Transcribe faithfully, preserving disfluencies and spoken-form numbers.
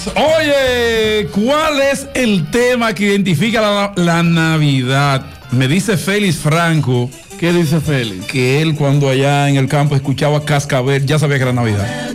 Oye, ¿cuál es el tema que identifica la, la Navidad? Me dice Félix Franco. ¿Qué dice Félix? Que él cuando allá en el campo escuchaba Cascabel, ya sabía que era Navidad.